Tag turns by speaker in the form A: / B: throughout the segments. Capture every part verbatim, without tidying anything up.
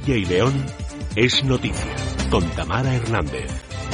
A: Castilla y León es noticia, con Tamara Hernández.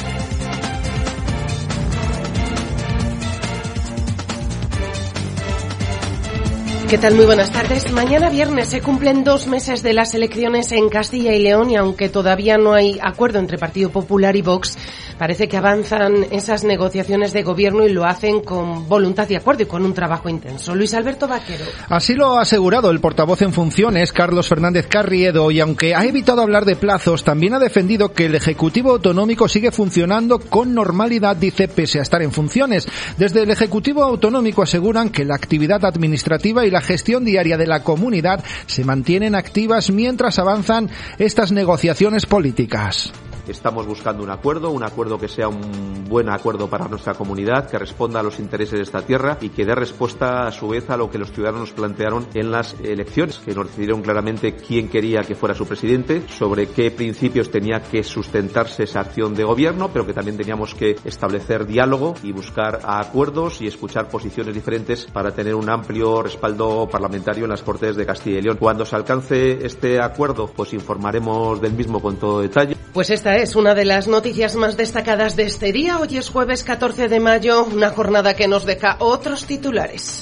B: ¿Qué tal? Muy buenas tardes. Mañana viernes se cumplen dos meses de las elecciones en Castilla y León y aunque todavía no hay acuerdo entre Partido Popular y Vox, parece que avanzan esas negociaciones de gobierno y lo hacen con voluntad de acuerdo y con un trabajo intenso. Luis Alberto Vaquero.
C: Así lo ha asegurado el portavoz en funciones, Carlos Fernández Carriedo, y aunque ha evitado hablar de plazos, también ha defendido que el Ejecutivo Autonómico sigue funcionando con normalidad, dice, pese a estar en funciones. Desde el Ejecutivo Autonómico aseguran que la actividad administrativa y la La gestión diaria de la comunidad se mantienen activas mientras avanzan estas negociaciones políticas.
D: Estamos buscando un acuerdo, un acuerdo que sea un buen acuerdo para nuestra comunidad, que responda a los intereses de esta tierra y que dé respuesta a su vez a lo que los ciudadanos plantearon en las elecciones, que nos decidieron claramente quién quería que fuera su presidente, sobre qué principios tenía que sustentarse esa acción de gobierno, pero que también teníamos que establecer diálogo y buscar acuerdos y escuchar posiciones diferentes para tener un amplio respaldo parlamentario en las Cortes de Castilla y León. Cuando se alcance este acuerdo, pues informaremos del mismo con todo detalle.
B: Pues esta es una de las noticias más destacadas de este día. Hoy es jueves catorce de mayo, una jornada que nos deja otros titulares.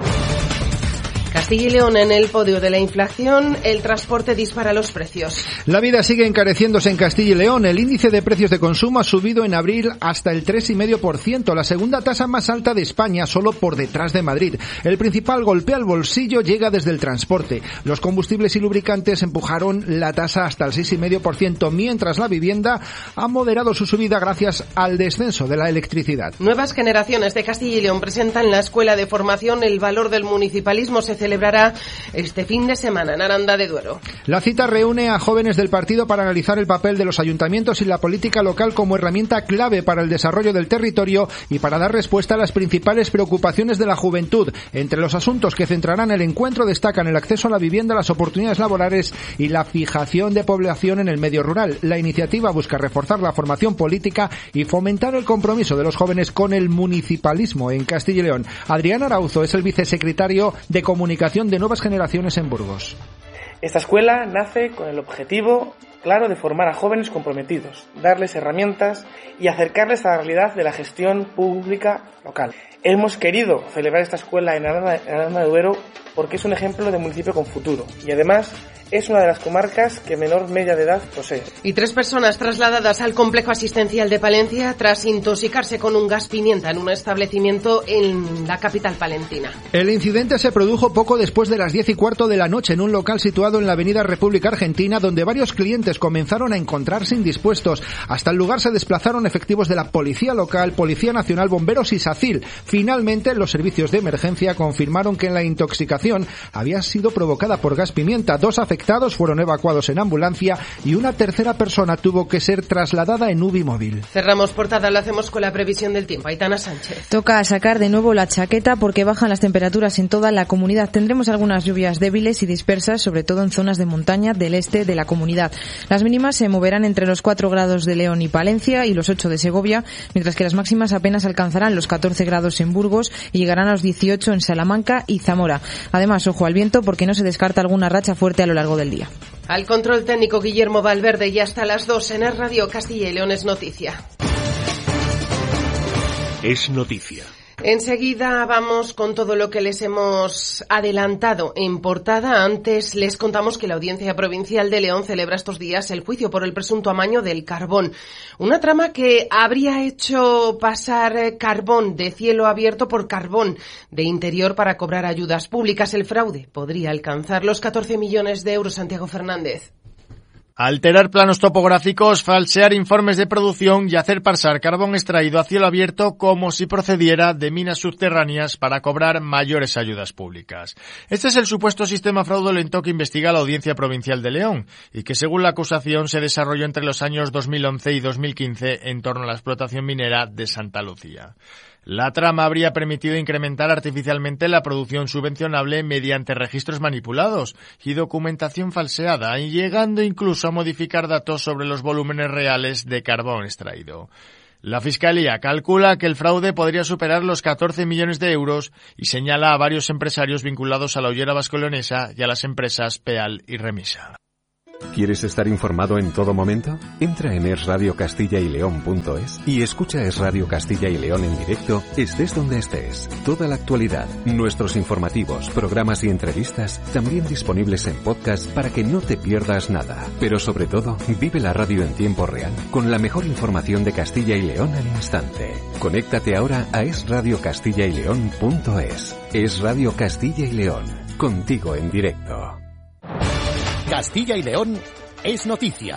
B: Castilla y León en el podio de la inflación, el transporte dispara los precios.
C: La vida sigue encareciéndose en Castilla y León. El índice de precios de consumo ha subido en abril hasta el tres coma cinco por ciento, la segunda tasa más alta de España, solo por detrás de Madrid. El principal golpe al bolsillo llega desde el transporte. Los combustibles y lubricantes empujaron la tasa hasta el seis coma cinco por ciento, mientras la vivienda ha moderado su subida gracias al descenso de la electricidad.
B: Nuevas generaciones de Castilla y León presentan la Escuela de Formación El Valor del Municipalismo. Se celebrará este fin de semana en Aranda de Duero.
C: La cita reúne a jóvenes del partido para analizar el papel de los ayuntamientos y la política local como herramienta clave para el desarrollo del territorio y para dar respuesta a las principales preocupaciones de la juventud. Entre los asuntos que centrarán el encuentro destacan el acceso a la vivienda, las oportunidades laborales y la fijación de población en el medio rural. La iniciativa busca reforzar la formación política y fomentar el compromiso de los jóvenes con el municipalismo en Castilla y León. Adrián Arauzo es el vicesecretario de Comunicación de Nuevas Generaciones en Burgos.
E: Esta escuela nace con el objetivo claro de formar a jóvenes comprometidos, darles herramientas y acercarles a la realidad de la gestión pública local. Hemos querido celebrar esta escuela en Aranda, en Aranda de Duero porque es un ejemplo de municipio con futuro y además es una de las comarcas que menor media de edad posee.
B: Y tres personas trasladadas al complejo asistencial de Palencia tras intoxicarse con un gas pimienta en un establecimiento en la capital palentina.
C: El incidente se produjo poco después de las diez y cuarto de la noche en un local situado en la avenida República Argentina, donde varios clientes comenzaron a encontrarse indispuestos. Hasta el lugar se desplazaron efectivos de la Policía Local, Policía Nacional, Bomberos y SACIL. Finalmente, los servicios de emergencia confirmaron que la intoxicación había sido provocada por gas pimienta. Dos afectados fueron evacuados en ambulancia y una tercera persona tuvo que ser trasladada en U B I móvil.
B: Cerramos portada, lo hacemos con la previsión del tiempo. Aitana Sánchez.
F: Toca sacar de nuevo la chaqueta porque bajan las temperaturas en toda la comunidad. Tendremos algunas lluvias débiles y dispersas, sobre todo en zonas de montaña del este de la comunidad. Las mínimas se moverán entre los cuatro grados de León y Palencia y los ocho de Segovia, mientras que las máximas apenas alcanzarán los catorce grados en Burgos y llegarán a los dieciocho en Salamanca y Zamora. Además, ojo al viento porque no se descarta alguna racha fuerte a lo largo del día.
B: Al control técnico Guillermo Valverde y hasta las dos en Es Radio Castilla y León es noticia.
A: Es noticia.
B: Enseguida vamos con todo lo que les hemos adelantado en portada. Antes les contamos que la Audiencia Provincial de León celebra estos días el juicio por el presunto amaño del carbón. Una trama que habría hecho pasar carbón de cielo abierto por carbón de interior para cobrar ayudas públicas. El fraude podría alcanzar los catorce millones de euros. Santiago Fernández.
G: Alterar planos topográficos, falsear informes de producción y hacer pasar carbón extraído a cielo abierto como si procediera de minas subterráneas para cobrar mayores ayudas públicas. Este es el supuesto sistema fraudulento que investiga la Audiencia Provincial de León y que, según la acusación, se desarrolló entre los años dos mil once y dos mil quince en torno a la explotación minera de Santa Lucía. La trama habría permitido incrementar artificialmente la producción subvencionable mediante registros manipulados y documentación falseada, llegando incluso a modificar datos sobre los volúmenes reales de carbón extraído. La Fiscalía calcula que el fraude podría superar los catorce millones de euros y señala a varios empresarios vinculados a la hollera vasco-leonesa y a las empresas Peal y Remisa.
H: ¿Quieres estar informado en todo momento? Entra en es radio castilla y león punto es y escucha Es Radio Castilla y León en directo, estés donde estés. Toda la actualidad, nuestros informativos, programas y entrevistas, también disponibles en podcast para que no te pierdas nada. Pero sobre todo, vive la radio en tiempo real, con la mejor información de Castilla y León al instante. Conéctate ahora a es radio castilla y león punto es. Es Radio Castilla y León, contigo en directo.
A: Castilla y León es noticia.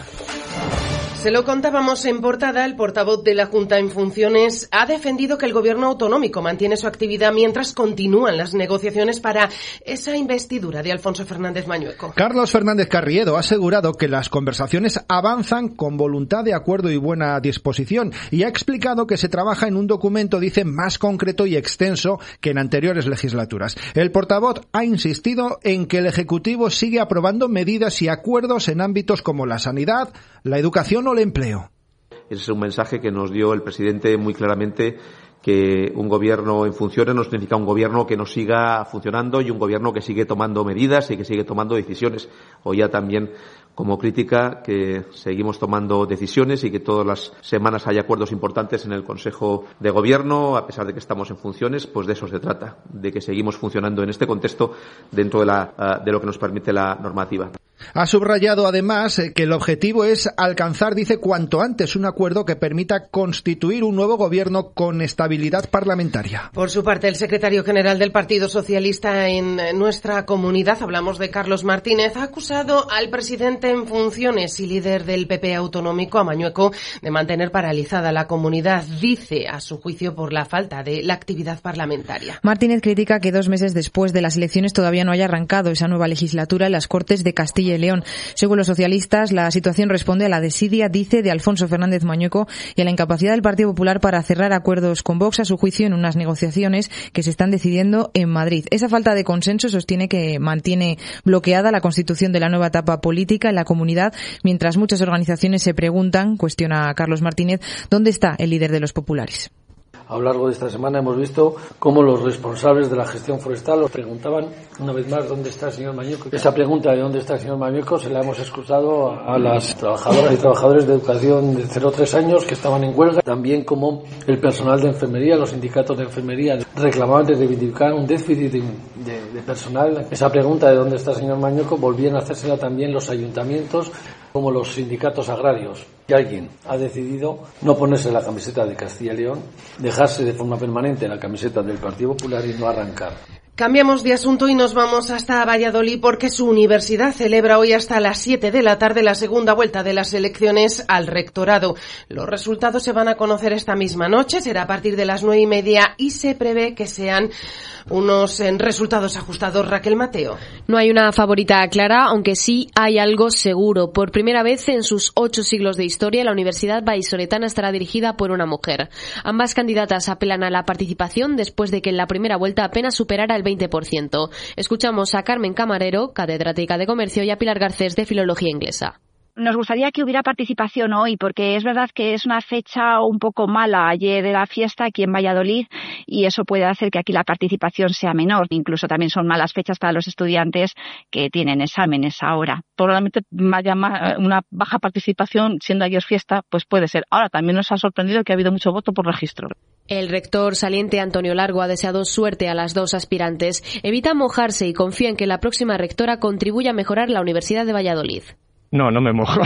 B: Se lo contábamos en portada, el portavoz de la Junta en funciones ha defendido que el gobierno autonómico mantiene su actividad mientras continúan las negociaciones para esa investidura de Alfonso Fernández Mañueco.
C: Carlos Fernández Carriedo ha asegurado que las conversaciones avanzan con voluntad de acuerdo y buena disposición y ha explicado que se trabaja en un documento, dice, más concreto y extenso que en anteriores legislaturas. El portavoz ha insistido en que el Ejecutivo sigue aprobando medidas y acuerdos en ámbitos como la sanidad, la educación o el empleo.
D: Ese es un mensaje que nos dio el presidente muy claramente, que un gobierno en funciones no significa un gobierno que no siga funcionando y un gobierno que sigue tomando medidas y que sigue tomando decisiones. Oía también como crítica que seguimos tomando decisiones y que todas las semanas hay acuerdos importantes en el Consejo de Gobierno, a pesar de que estamos en funciones, pues de eso se trata, de que seguimos funcionando en este contexto dentro de, la, de lo que nos permite la normativa.
C: Ha subrayado además que el objetivo es alcanzar, dice, cuanto antes un acuerdo que permita constituir un nuevo gobierno con estabilidad parlamentaria.
B: Por su parte, el secretario general del Partido Socialista en nuestra comunidad, hablamos de Carlos Martínez, ha acusado al presidente en funciones y líder del P P autonómico, a Mañueco, de mantener paralizada la comunidad, dice, a su juicio, por la falta de la actividad parlamentaria.
F: Martínez critica que dos meses después de las elecciones todavía no haya arrancado esa nueva legislatura en las Cortes de Castilla y León. Según los socialistas, la situación responde a la desidia, dice, de Alfonso Fernández Mañueco y a la incapacidad del Partido Popular para cerrar acuerdos con Vox, a su juicio, en unas negociaciones que se están decidiendo en Madrid. Esa falta de consenso sostiene que mantiene bloqueada la constitución de la nueva etapa política en la comunidad, mientras muchas organizaciones se preguntan, cuestiona a Carlos Martínez, ¿dónde está el líder de los populares?
I: A lo largo de esta semana hemos visto cómo los responsables de la gestión forestal os preguntaban una vez más dónde está el señor Mañueco. Esa pregunta de dónde está el señor Mañueco se la hemos escuchado a las trabajadoras y trabajadores de educación de cero a tres años que estaban en huelga, también como el personal de enfermería, los sindicatos de enfermería reclamaban de reivindicar un déficit de, de, de personal. Esa pregunta de dónde está el señor Mañueco volvían a hacérsela también los ayuntamientos como los sindicatos agrarios. Y alguien ha decidido no ponerse la camiseta de Castilla y León, dejarse de forma permanente la camiseta del Partido Popular y no arrancar.
B: Cambiamos de asunto y nos vamos hasta Valladolid porque su universidad celebra hoy hasta las siete de la tarde la segunda vuelta de las elecciones al rectorado. Los resultados se van a conocer esta misma noche, será a partir de las nueve y media y se prevé que sean unos resultados ajustados. Raquel Mateo.
J: No hay una favorita clara, aunque sí hay algo seguro. Por primera vez en sus ocho siglos de historia, la Universidad Vallisoletana estará dirigida por una mujer. Ambas candidatas apelan a la participación después de que en la primera vuelta apenas superara el veinte por ciento. Escuchamos a Carmen Camarero, catedrática de Comercio, y a Pilar Garcés, de Filología Inglesa.
K: Nos gustaría que hubiera participación hoy, porque es verdad que es una fecha un poco mala. Ayer era fiesta aquí en Valladolid y eso puede hacer que aquí la participación sea menor. Incluso también son malas fechas para los estudiantes que tienen exámenes ahora.
L: Probablemente haya una baja participación, siendo ayer fiesta, pues puede ser. Ahora también nos ha sorprendido que ha habido mucho voto por registro.
J: El rector saliente Antonio Largo ha deseado suerte a las dos aspirantes. Evita mojarse y confía en que la próxima rectora contribuya a mejorar la Universidad de Valladolid.
M: No, no me mojo.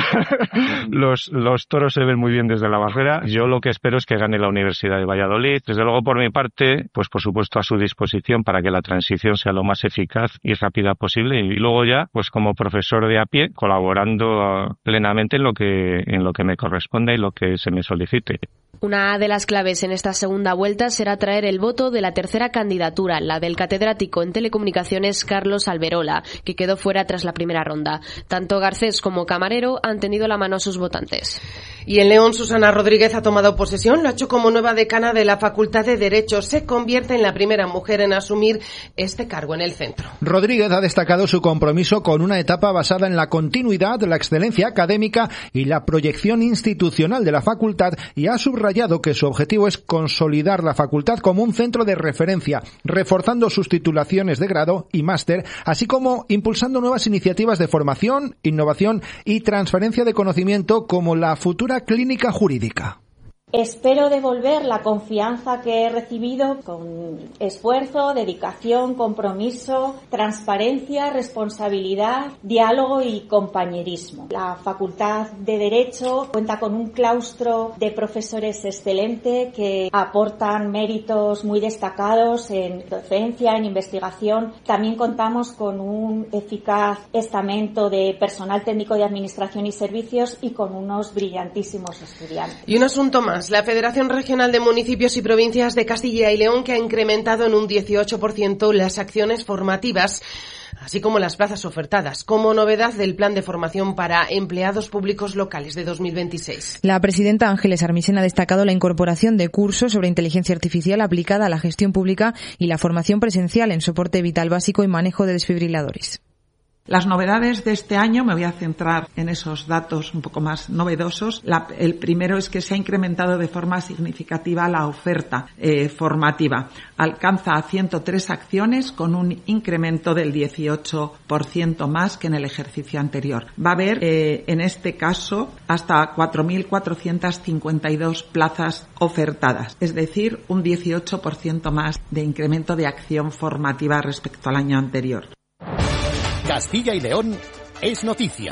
M: Los, los toros se ven muy bien desde la barrera. Yo lo que espero es que gane la Universidad de Valladolid. Desde luego, por mi parte, pues por supuesto a su disposición para que la transición sea lo más eficaz y rápida posible. Y luego ya, pues como profesor de a pie, colaborando plenamente en lo que, en lo que me corresponde y lo que se me solicite.
J: Una de las claves en esta segunda vuelta será traer el voto de la tercera candidatura, la del catedrático en telecomunicaciones Carlos Alberola, que quedó fuera tras la primera ronda. Tanto Garcés como Camarero han tendido la mano a sus votantes.
B: Y en León, Susana Rodríguez ha tomado posesión, lo ha hecho como nueva decana de la Facultad de Derecho. Se convierte en la primera mujer en asumir este cargo en el centro.
C: Rodríguez ha destacado su compromiso con una etapa basada en la continuidad, la excelencia académica y la proyección institucional de la facultad, y ha subrayado que su objetivo es consolidar la facultad como un centro de referencia, reforzando sus titulaciones de grado y máster, así como impulsando nuevas iniciativas de formación, innovación y transferencia de conocimiento como la futura clínica jurídica.
N: Espero devolver la confianza que he recibido con esfuerzo, dedicación, compromiso, transparencia, responsabilidad, diálogo y compañerismo. La Facultad de Derecho cuenta con un claustro de profesores excelente que aportan méritos muy destacados en docencia, en investigación. También contamos con un eficaz estamento de personal técnico de administración y servicios y con unos brillantísimos estudiantes.
B: Y un asunto más. La Federación Regional de Municipios y Provincias de Castilla y León, que ha incrementado en un dieciocho por ciento las acciones formativas, así como las plazas ofertadas, como novedad del plan de formación para empleados públicos locales de dos mil veintiséis.
F: La presidenta Ángeles Armisen ha destacado la incorporación de cursos sobre inteligencia artificial aplicada a la gestión pública y la formación presencial en soporte vital básico y manejo de desfibriladores.
O: Las novedades de este año, me voy a centrar en esos datos un poco más novedosos. La, el primero es que se ha incrementado de forma significativa la oferta eh, formativa. Alcanza a ciento tres acciones con un incremento del dieciocho por ciento más que en el ejercicio anterior. Va a haber, eh, en este caso, hasta cuatro mil cuatrocientas cincuenta y dos plazas ofertadas, es decir, un dieciocho por ciento más de incremento de acción formativa respecto al año anterior.
A: Castilla y León es noticia.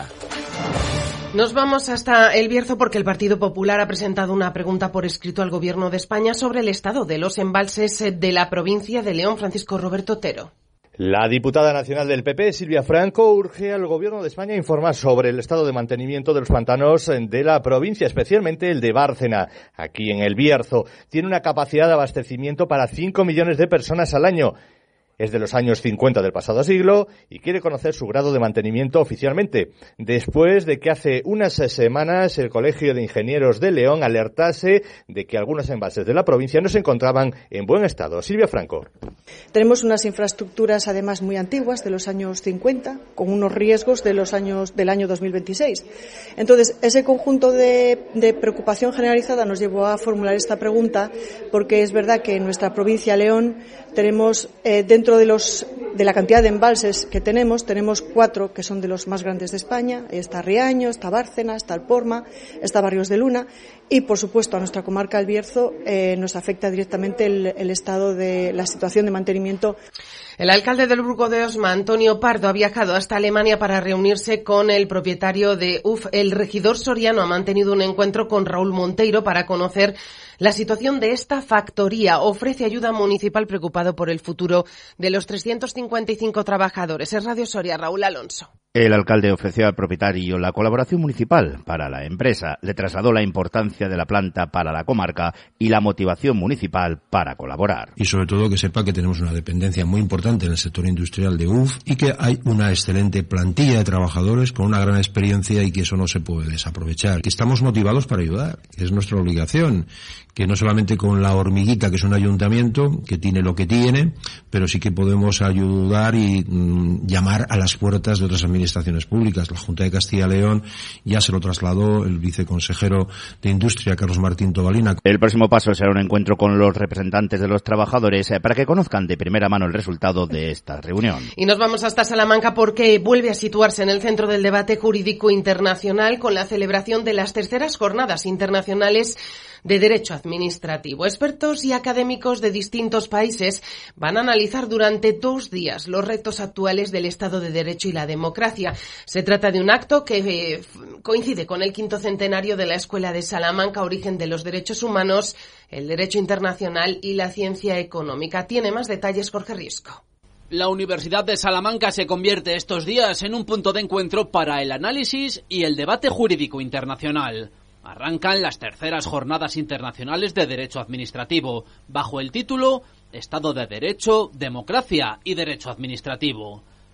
B: Nos vamos hasta El Bierzo porque el Partido Popular ha presentado una pregunta por escrito al Gobierno de España sobre el estado de los embalses de la provincia de León. Francisco Roberto Otero.
P: La diputada nacional del P P, Silvia Franco, urge al Gobierno de España a informar sobre el estado de mantenimiento de los pantanos de la provincia, especialmente el de Bárcena, aquí en El Bierzo. Tiene una capacidad de abastecimiento para cinco millones de personas al año. Es de los años cincuenta del pasado siglo y quiere conocer su grado de mantenimiento oficialmente, después de que hace unas semanas el Colegio de Ingenieros de León alertase de que algunos embalses de la provincia no se encontraban en buen estado. Silvia Franco.
Q: Tenemos unas infraestructuras además muy antiguas, de los años cincuenta, con unos riesgos de los años del año dos mil veintiséis. Entonces, ese conjunto de, de preocupación generalizada nos llevó a formular esta pregunta, porque es verdad que en nuestra provincia, León, tenemos eh, dentro Dentro de, los, de la cantidad de embalses que tenemos, tenemos cuatro que son de los más grandes de España. Está Riaño, está Bárcena, está El Porma, está Barrios de Luna y, por supuesto, a nuestra comarca El Bierzo eh, nos afecta directamente el, el estado de la situación de mantenimiento.
B: El alcalde del Burgo de Osma, Antonio Pardo, ha viajado hasta Alemania para reunirse con el propietario de U F. El regidor soriano ha mantenido un encuentro con Raúl Monteiro para conocer la situación de esta factoría. Ofrece ayuda municipal preocupado por el futuro de los trescientos cincuenta y cinco trabajadores. Es Radio Soria, Raúl Alonso.
R: El alcalde ofreció al propietario la colaboración municipal para la empresa, le trasladó la importancia de la planta para la comarca y la motivación municipal para colaborar.
S: Y sobre todo que sepa que tenemos una dependencia muy importante en el sector industrial de U F y que hay una excelente plantilla de trabajadores con una gran experiencia y que eso no se puede desaprovechar. Que estamos motivados para ayudar, que es nuestra obligación, que no solamente con la hormiguita que es un ayuntamiento que tiene lo que tiene, pero sí que podemos ayudar y mmm, llamar a las puertas de otras administraciones públicas. La Junta de Castilla y León ya se lo trasladó el viceconsejero de Industria, Carlos Martín Tobalina.
R: El próximo paso será un encuentro con los representantes de los trabajadores para que conozcan de primera mano el resultado de esta reunión.
B: Y nos vamos hasta Salamanca porque vuelve a situarse en el centro del debate jurídico internacional con la celebración de las terceras jornadas internacionales de Derecho Administrativo. Expertos y académicos de distintos países van a analizar durante dos días los retos actuales del Estado de Derecho y la democracia. Se trata de un acto que eh, coincide con el quinto centenario de la Escuela de Salamanca, origen de los derechos humanos, el derecho internacional y la ciencia económica. Tiene más detalles Jorge Riesco.
T: La Universidad de Salamanca se convierte estos días en un punto de encuentro para el análisis y el debate jurídico internacional. Arrancan las terceras jornadas internacionales de Derecho Administrativo, bajo el título Estado de Derecho, Democracia y Derecho Administrativo.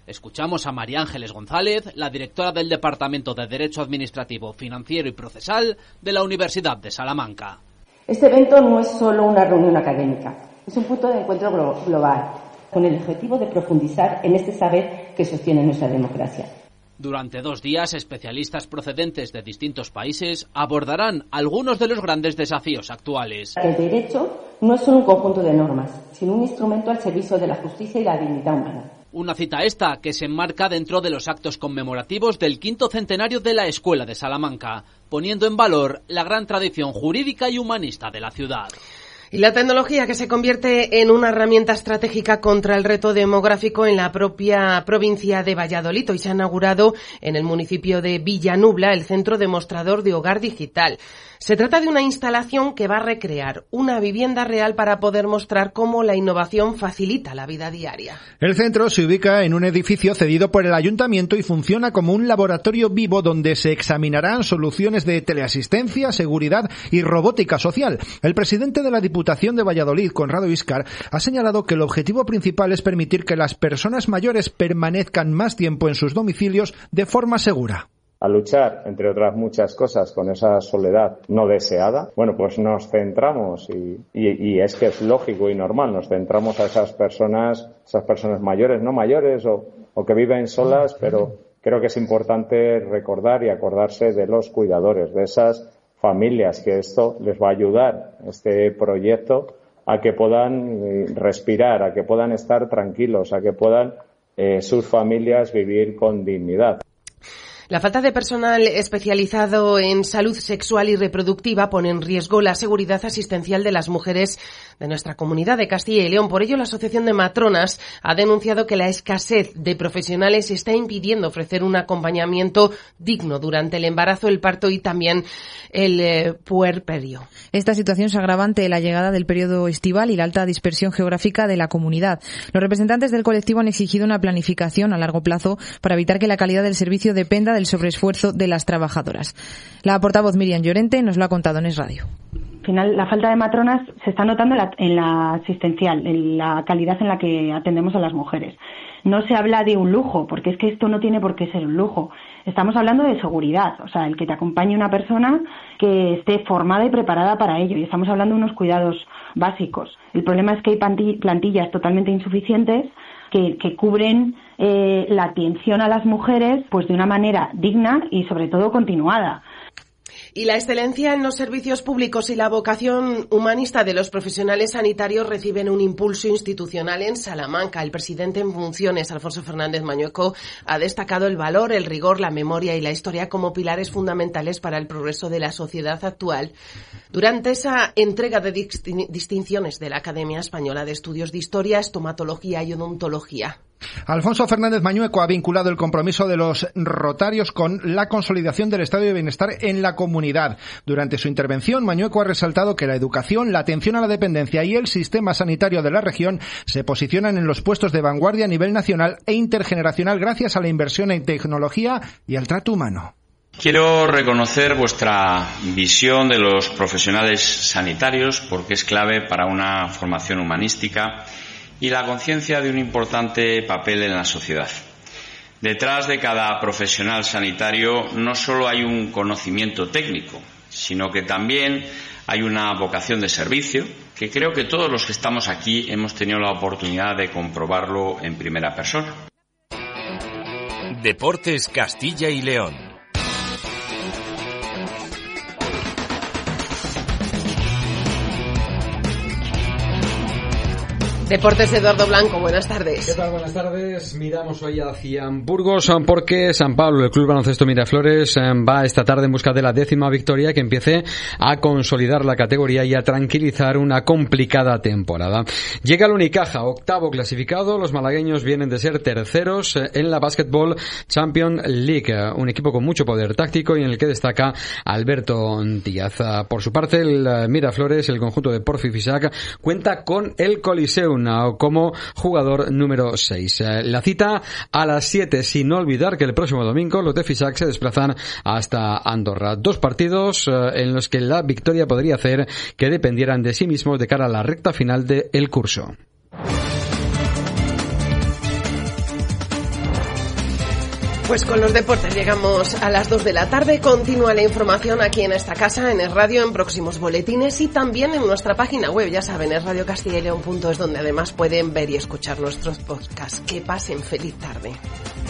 T: Escuchamos a María Ángeles González, la directora del Departamento de Derecho Administrativo, Financiero y Procesal de la Universidad de Salamanca.
U: Este evento no es solo una reunión académica, es un punto de encuentro global, con el objetivo de profundizar en este saber que sostiene nuestra democracia.
T: Durante dos días, especialistas procedentes de distintos países abordarán algunos de los grandes desafíos actuales.
U: El derecho no es solo un conjunto de normas, sino un instrumento al servicio de la justicia y la dignidad humana.
T: Una cita esta que se enmarca dentro de los actos conmemorativos del quinto centenario de la Escuela de Salamanca, poniendo en valor la gran tradición jurídica y humanista de la ciudad.
B: Y la tecnología que se convierte en una herramienta estratégica contra el reto demográfico en la propia provincia de Valladolid. Hoy se ha inaugurado en el municipio de Villanubla el Centro Demostrador de Hogar Digital. Se trata de una instalación que va a recrear una vivienda real para poder mostrar cómo la innovación facilita la vida diaria.
C: El centro se ubica en un edificio cedido por el ayuntamiento y funciona como un laboratorio vivo donde se examinarán soluciones de teleasistencia, seguridad y robótica social. El presidente de la Diputación de Valladolid, Conrado Iscar, ha señalado que el objetivo principal es permitir que las personas mayores permanezcan más tiempo en sus domicilios de forma segura.
V: A luchar, entre otras muchas cosas, con esa soledad no deseada, bueno, pues nos centramos, y, y, y es que es lógico y normal, nos centramos a esas personas, esas personas mayores, no mayores, o, o que viven solas, pero creo que es importante recordar y acordarse de los cuidadores, de esas familias, que esto les va a ayudar, este proyecto, a que puedan respirar, a que puedan estar tranquilos, a que puedan eh, sus familias vivir con dignidad.
B: La falta de personal especializado en salud sexual y reproductiva pone en riesgo la seguridad asistencial de las mujeres de nuestra comunidad de Castilla y León. Por ello, la Asociación de Matronas ha denunciado que la escasez de profesionales está impidiendo ofrecer un acompañamiento digno durante el embarazo, el parto y también el eh, puerperio.
F: Esta situación se agrava ante la llegada del periodo estival y la alta dispersión geográfica de la comunidad. Los representantes del colectivo han exigido una planificación a largo plazo para evitar que la calidad del servicio dependa del sobreesfuerzo de las trabajadoras. La portavoz Miriam Llorente nos lo ha contado en Es Radio.
W: Al final, la falta de matronas se está notando en la, en la asistencial, en la calidad en la que atendemos a las mujeres. No se habla de un lujo, porque es que esto no tiene por qué ser un lujo. Estamos hablando de seguridad, o sea, el que te acompañe una persona que esté formada y preparada para ello. Y estamos hablando de unos cuidados básicos. El problema es que hay plantillas totalmente insuficientes que, que cubren eh, la atención a las mujeres pues de una manera digna y sobre todo continuada.
B: Y la excelencia en los servicios públicos y la vocación humanista de los profesionales sanitarios reciben un impulso institucional en Salamanca. El presidente en funciones, Alfonso Fernández Mañueco, ha destacado el valor, el rigor, la memoria y la historia como pilares fundamentales para el progreso de la sociedad actual. Durante esa entrega de distinciones de la Academia Española de Estudios de Historia, Estomatología y Odontología.
C: Alfonso Fernández Mañueco ha vinculado el compromiso de los rotarios con la consolidación del estado de bienestar en la comunidad. Durante su intervención, Mañueco ha resaltado que la educación, la atención a la dependencia y el sistema sanitario de la región se posicionan en los puestos de vanguardia a nivel nacional e intergeneracional gracias a la inversión en tecnología y al trato humano.
X: Quiero reconocer vuestra visión de los profesionales sanitarios porque es clave para una formación humanística y la conciencia de un importante papel en la sociedad. Detrás de cada profesional sanitario no solo hay un conocimiento técnico, sino que también hay una vocación de servicio, que creo que todos los que estamos aquí hemos tenido la oportunidad de comprobarlo en primera persona.
A: Deportes Castilla y León.
B: Deportes, Eduardo Blanco, buenas tardes.
Y: ¿Qué tal? Buenas tardes. Miramos hoy hacia Burgos porque San Pablo, el Club Baloncesto Miraflores, va esta tarde en busca de la décima victoria que empiece a consolidar la categoría y a tranquilizar una complicada temporada. Llega el Unicaja, octavo clasificado. Los malagueños vienen de ser terceros en la Basketball Champions League, un equipo con mucho poder táctico y en el que destaca Alberto Díaz. Por su parte, el Miraflores, el conjunto de Porfi Fisac, cuenta con el Coliseum como jugador número seis. La cita a las siete, sin olvidar que el próximo domingo los de Fisac se desplazan hasta Andorra. Dos partidos en los que la victoria podría hacer que dependieran de sí mismos de cara a la recta final del curso.
B: Pues con los deportes llegamos a las dos de la tarde. Continúa la información aquí en esta casa, en Es Radio, en próximos boletines y también en nuestra página web. Ya saben, es radio castilla y león punto es, donde además pueden ver y escuchar nuestros podcasts. Que pasen feliz tarde.